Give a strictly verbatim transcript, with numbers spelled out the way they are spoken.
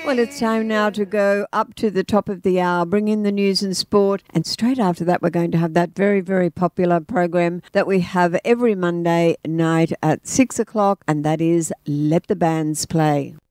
Well, it's time now to go up to the top of the hour, bring in the news and sport, and straight after that we're going to have that very, very popular program that we have every Monday night at six o'clock, and that is Let the Bands Play.